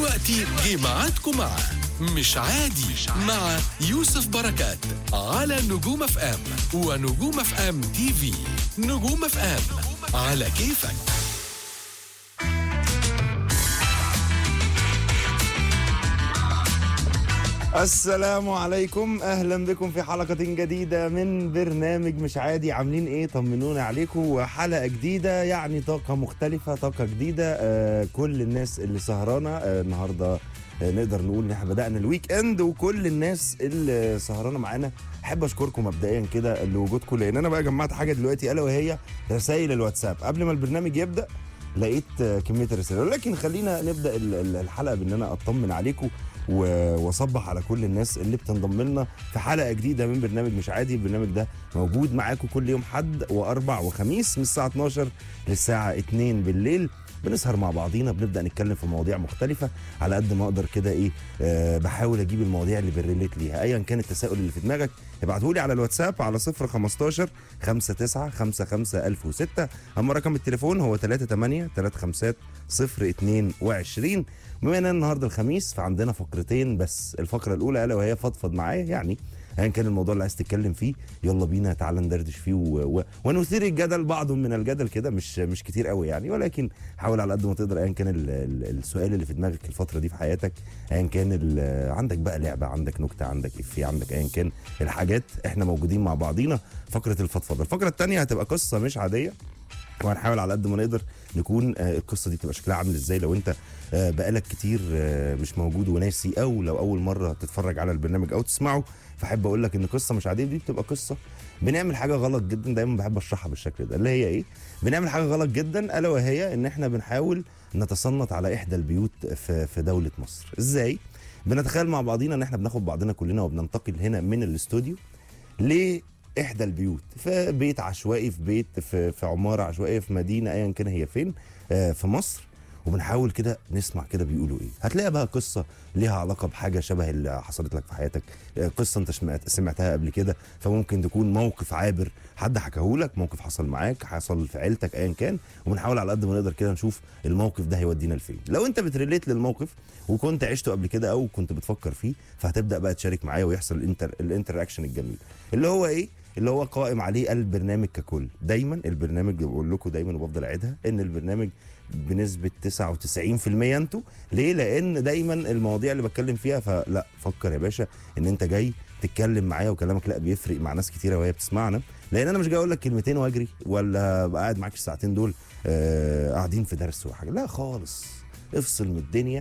دلوقتي جه ميعادكم مع مش عادي مع يوسف بركات على نجوم اف ام ونجوم اف ام تي في. نجوم اف ام على كيفك. السلام عليكم، اهلا بكم في حلقة جديدة من برنامج مش عادي. عاملين ايه؟ طمنونا عليكم. وحلقة جديدة يعني طاقة مختلفة، طاقة جديدة. كل الناس اللي سهرانة النهاردة نقدر نقول ان احنا بدأنا الويك اند، وكل الناس اللي سهرانة معانا احب اشكركم مبدئيا كده لوجودكم، لان انا بقى جمعت حاجة دلوقتي الا وهي رسائل الواتساب. قبل ما البرنامج يبدأ لقيت كمية الرسائل، ولكن خلينا نبدأ الحلقة بان انا اطمن عليكم واصبح على كل الناس اللي بتنضم لنا في حلقه جديده من برنامج مش عادي. البرنامج ده موجود معاكم كل يوم حد واربع وخميس من الساعه 12 للساعه 2 بالليل. بنسهر مع بعضينا، بنبدا نتكلم في مواضيع مختلفه على قد ما اقدر كده. ايه بحاول اجيب المواضيع اللي بريليت ليها. ايا كان التساؤل اللي في دماغك ابعته لي على الواتساب على 015 59 55 1006. اما رقم التليفون هو 38 35 022. بما ان النهارده الخميس فعندنا فقرتين بس. الفقره الاولى الا وهي فضفض معايا، يعني ايا كان الموضوع اللي عايز تتكلم فيه يلا بينا تعالى ندردش فيه ونثير الجدل، بعض من الجدل كده مش كتير قوي يعني، ولكن حاول على قد ما تقدر ايا كان السؤال اللي في دماغك الفتره دي في حياتك، ايا كان عندك بقى لعبه، عندك نكته، عندك افيه، عندك ايا كان الحاجات، احنا موجودين مع بعضينا. فقره الفضفضه. الفقره الثانيه هتبقى قصه مش عاديه، وهنحاول على قد ما نقدر نكون القصه دي تبقى شكلها عامل ازاي. لو انت بقالك كتير مش موجود وناسي، او لو اول مره تتفرج على البرنامج او تسمعه، فاحب اقول لك ان قصه مش عاديه دي بتبقى قصه بنعمل حاجه غلط جدا. دايما بحب اشرحها بالشكل ده، اللي هي ايه؟ بنعمل حاجه غلط جدا الا وهي ان احنا بنحاول نتسلط على احدى البيوت في دوله مصر. ازاي؟ بنتخيل مع بعضينا ان احنا بناخد بعضنا كلنا وبننتقل هنا من الاستوديو احدى البيوت، في بيت عشوائي، في بيت في عماره عشوائيه، في مدينه ايا كان هي فين في مصر، وبنحاول كده نسمع كده بيقولوا ايه. هتلاقي بقى قصه ليها علاقه بحاجه شبه اللي حصلت لك في حياتك، قصه انت سمعتها قبل كده، فممكن تكون موقف عابر حد حكاهولك، موقف حصل معاك، حصل في عيلتك ايا كان، وبنحاول على قد ما نقدر كده نشوف الموقف ده هيودينا لفين. لو انت بتريليت للموقف وكنت عشته قبل كده او كنت بتفكر فيه، فهتبدا بقى تشارك معايا ويحصل الانتراكشن الجميل اللي هو ايه، اللي هو قائم عليه البرنامج ككل. دايما البرنامج بقول لكم دايما وبفضل اعيدها ان البرنامج بنسبه 99% انتوا. ليه؟ لان دايما المواضيع اللي بتكلم فيها، فلا فكر يا باشا ان انت جاي تتكلم معايا، وكلامك لا بيفرق مع ناس كتيره وهي بتسمعنا. لان انا مش جاي اقول لك كلمتين واجري، ولا ابقى قاعد معاك الساعتين دول قاعدين في درس وحاجه، لا خالص. افصل من الدنيا،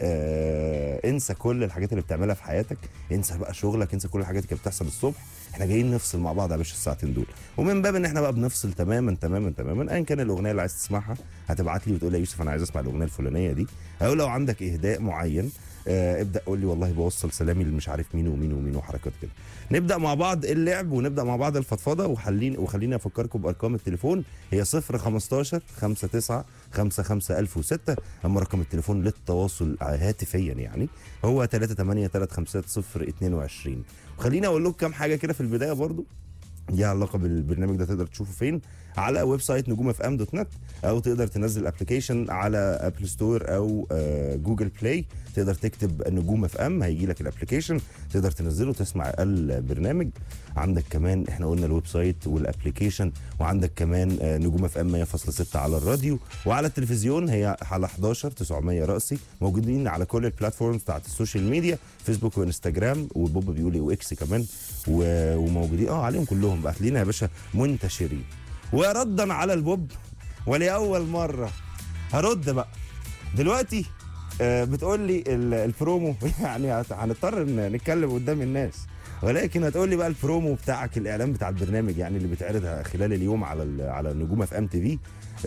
انسى كل الحاجات اللي بتعملها في حياتك، انسى بقى شغلك، انسى كل الحاجات اللي بتحصل الصبح. احنا جايين نفصل مع بعض يا باشا الساعتين دول. ومن باب ان احنا بقى بنفصل تماما تماما تماما، ايا كان الاغنيه اللي عايز تسمعها هتبعت لي وتقول لي يا يوسف انا عايز اسمع الاغنيه الفلانيه دي، او لو عندك اهداء معين ابدا قول لي والله بوصل سلامي اللي مش عارف مين ومين ومين وحركات كده. نبدا مع بعض اللعب ونبدا مع بعض الفضفضه. وخليني افكركم بارقام التليفون، هي 015 59 55 1006. اما رقم التليفون للتواصل هاتفيا يعني هو 38 35 022. وخليني اقول لكم كام حاجه كده في البدايه برضو ليها علاقه بالبرنامج ده. تقدر تشوفه فين؟ على ويب سايت نجوم fm.net، او تقدر تنزل الابلكيشن على ابل ستور او جوجل بلاي. تقدر تكتب نجوم اف ام هيجي لك الابلكيشن، تقدر تنزله وتسمع البرنامج. عندك كمان احنا قلنا الويب سايت والابلكيشن، وعندك كمان نجوم اف ام 100.6 على الراديو، وعلى التلفزيون هي على 11 900 رأسي. موجودين على كل البلاتفورمز بتاعت السوشيال ميديا، فيسبوك وانستجرام وبوب بيقول ايه واكس كمان، وموجودين عليهم كلهم بقى. هتلاقينا يا باشا منتشرين. وردا على البوب ولأول مرة هرد بقى دلوقتي. بتقول لي البرومو يعني هنضطر نتكلم قدام الناس، ولكن هتقول لي بقى البرومو بتاعك، الاعلان بتاع البرنامج يعني اللي بيتعرض خلال اليوم على نجوم اف ام تي في.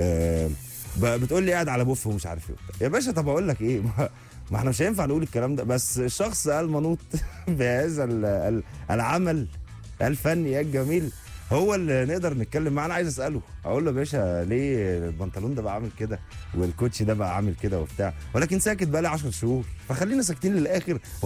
بتقول لي قاعد على بوف ومش عارف ايه يا باشا. طب اقول لك ايه، ما احنا مش هينفع نقول الكلام ده، بس الشخص المنوط بهذا العمل الفني الجميل هو اللي نقدر نتكلم معاه. انا عايز اساله، اقول له يا باشا ليه البنطلون ده بقى عامل كده والكوتشي ده بقى عامل كده وبتاع، ولكن ساكت بقى لي 10 شهور، فخلينا ساكتين للاخر.